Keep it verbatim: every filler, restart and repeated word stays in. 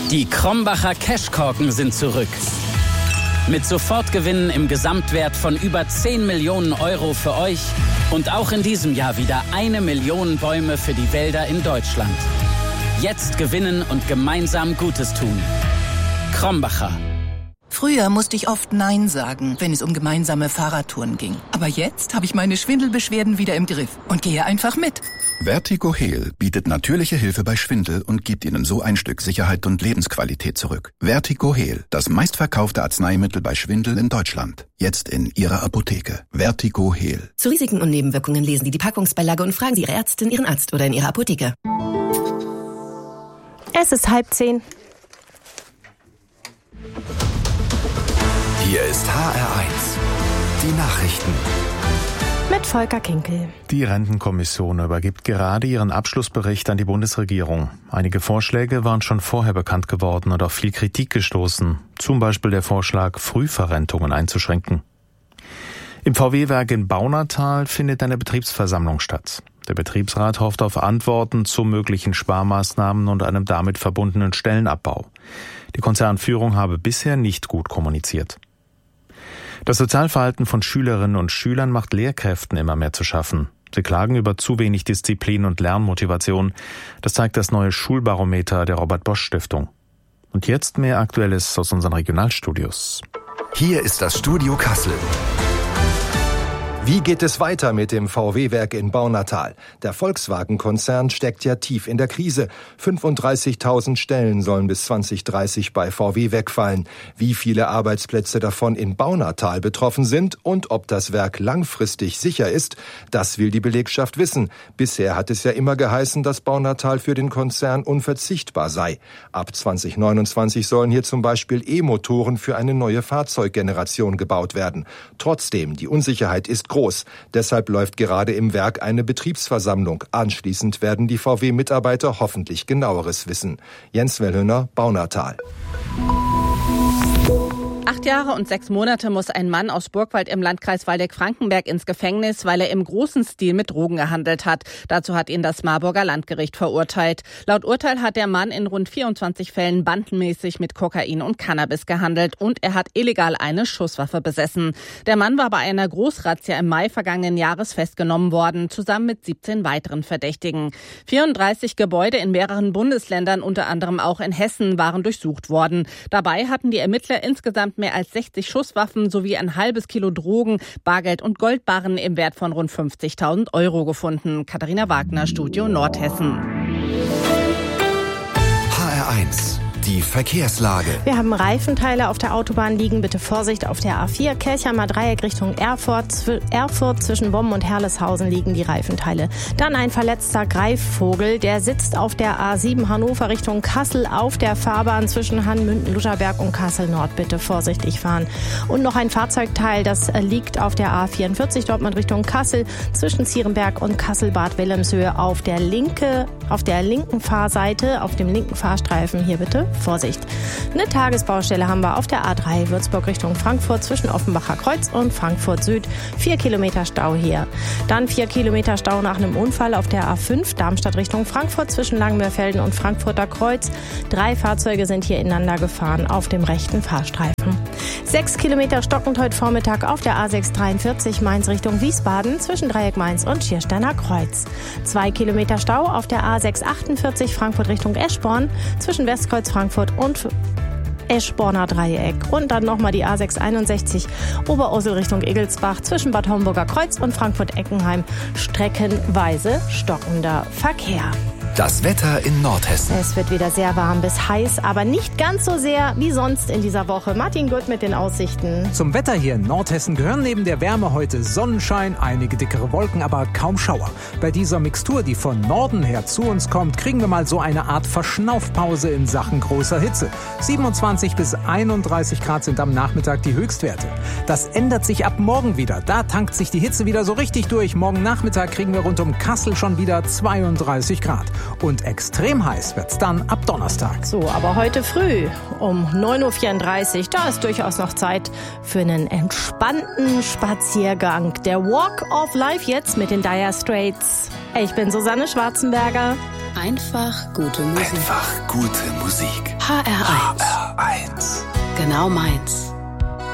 Die Krombacher Cashkorken sind zurück. Mit Sofortgewinnen im Gesamtwert von über zehn Millionen Euro für euch und auch in diesem Jahr wieder eine Million Bäume für die Wälder in Deutschland. Jetzt gewinnen und gemeinsam Gutes tun. Krombacher. Früher musste ich oft Nein sagen, wenn es um gemeinsame Fahrradtouren ging. Aber jetzt habe ich meine Schwindelbeschwerden wieder im Griff und gehe einfach mit. Vertigo Heal bietet natürliche Hilfe bei Schwindel und gibt Ihnen so ein Stück Sicherheit und Lebensqualität zurück. Vertigo Heal, das meistverkaufte Arzneimittel bei Schwindel in Deutschland. Jetzt in Ihrer Apotheke. Vertigo Heal. Zu Risiken und Nebenwirkungen lesen Sie die Packungsbeilage und fragen Sie Ihre Ärztin, Ihren Arzt oder in Ihrer Apotheke. Es ist halb zehn. Hier ist H R eins. Die Nachrichten. Mit Volker Kinkel. Die Rentenkommission übergibt gerade ihren Abschlussbericht an die Bundesregierung. Einige Vorschläge waren schon vorher bekannt geworden und auf viel Kritik gestoßen. Zum Beispiel der Vorschlag, Frühverrentungen einzuschränken. Im V W-Werk in Baunatal findet eine Betriebsversammlung statt. Der Betriebsrat hofft auf Antworten zu möglichen Sparmaßnahmen und einem damit verbundenen Stellenabbau. Die Konzernführung habe bisher nicht gut kommuniziert. Das Sozialverhalten von Schülerinnen und Schülern macht Lehrkräften immer mehr zu schaffen. Sie klagen über zu wenig Disziplin und Lernmotivation. Das zeigt das neue Schulbarometer der Robert-Bosch-Stiftung. Und jetzt mehr Aktuelles aus unseren Regionalstudios. Hier ist das Studio Kassel. Wie geht es weiter mit dem V W-Werk in Baunatal? Der Volkswagen-Konzern steckt ja tief in der Krise. fünfunddreißigtausend Stellen sollen bis zwanzig dreißig bei V W wegfallen. Wie viele Arbeitsplätze davon in Baunatal betroffen sind und ob das Werk langfristig sicher ist, das will die Belegschaft wissen. Bisher hat es ja immer geheißen, dass Baunatal für den Konzern unverzichtbar sei. Ab zwanzig neunundzwanzig sollen hier zum Beispiel E-Motoren für eine neue Fahrzeuggeneration gebaut werden. Trotzdem, die Unsicherheit ist groß. Groß. Deshalb läuft gerade im Werk eine Betriebsversammlung. Anschließend werden die V W-Mitarbeiter hoffentlich Genaueres wissen. Jens Wellhöner, Baunatal. Acht Jahre und sechs Monate muss ein Mann aus Burgwald im Landkreis Waldeck-Frankenberg ins Gefängnis, weil er im großen Stil mit Drogen gehandelt hat. Dazu hat ihn das Marburger Landgericht verurteilt. Laut Urteil hat der Mann in rund vierundzwanzig Fällen bandenmäßig mit Kokain und Cannabis gehandelt und er hat illegal eine Schusswaffe besessen. Der Mann war bei einer Großrazzia im Mai vergangenen Jahres festgenommen worden, zusammen mit siebzehn weiteren Verdächtigen. vierunddreißig Gebäude in mehreren Bundesländern, unter anderem auch in Hessen, waren durchsucht worden. Dabei hatten die Ermittler insgesamt mehr als sechzig Schusswaffen sowie ein halbes Kilo Drogen, Bargeld und Goldbarren im Wert von rund fünfzigtausend Euro gefunden. Katharina Wagner, Studio Nordhessen. H R eins. Die Verkehrslage. Wir haben Reifenteile auf der Autobahn liegen. Bitte Vorsicht auf der A vier. Kelchheimer Dreieck Richtung Erfurt. Erfurt zwischen Bommen und Herleshausen liegen die Reifenteile. Dann ein verletzter Greifvogel. Der sitzt auf der A sieben Hannover Richtung Kassel auf der Fahrbahn zwischen Hanmünden, Lutherberg und Kassel Nord. Bitte vorsichtig fahren. Und noch ein Fahrzeugteil, das liegt auf der A vierundvierzig Dortmund Richtung Kassel zwischen Zierenberg und Kassel-Bad Wilhelmshöhe auf der linke, auf der linken Fahrseite, auf dem linken Fahrstreifen. Hier bitte Vorsicht. Eine Tagesbaustelle haben wir auf der A drei Würzburg Richtung Frankfurt zwischen Offenbacher Kreuz und Frankfurt Süd. Vier Kilometer Stau hier. Dann vier Kilometer Stau nach einem Unfall auf der A fünf Darmstadt Richtung Frankfurt zwischen Langenmeerfelden und Frankfurter Kreuz. Drei Fahrzeuge sind hier ineinander gefahren auf dem rechten Fahrstreifen. Sechs Kilometer stockend heute Vormittag auf der A sechs dreiundvierzig Mainz Richtung Wiesbaden zwischen Dreieck Mainz und Schiersteiner Kreuz. Zwei Kilometer Stau auf der A sechs achtundvierzig Frankfurt Richtung Eschborn zwischen Westkreuz Frankfurt und Eschborner Dreieck. Und dann nochmal die A sechs einundsechzig Oberursel Richtung Egelsbach zwischen Bad Homburger Kreuz und Frankfurt-Eckenheim. Streckenweise stockender Verkehr. Das Wetter in Nordhessen. Es wird wieder sehr warm bis heiß, aber nicht ganz so sehr wie sonst in dieser Woche. Martin Gut mit den Aussichten. Zum Wetter hier in Nordhessen gehören neben der Wärme heute Sonnenschein, einige dickere Wolken, aber kaum Schauer. Bei dieser Mixtur, die von Norden her zu uns kommt, kriegen wir mal so eine Art Verschnaufpause in Sachen großer Hitze. siebenundzwanzig bis einunddreißig Grad sind am Nachmittag die Höchstwerte. Das ändert sich ab morgen wieder. Da tankt sich die Hitze wieder so richtig durch. Morgen Nachmittag kriegen wir rund um Kassel schon wieder zweiunddreißig Grad. Und extrem heiß wird's dann ab Donnerstag. So, aber heute früh um neun Uhr vierunddreißig, da ist durchaus noch Zeit für einen entspannten Spaziergang. Der Walk of Life jetzt mit den Dire Straits. Ich bin Susanne Schwarzenberger. Einfach gute Musik. Einfach gute Musik. H R eins. H R eins. Genau meins.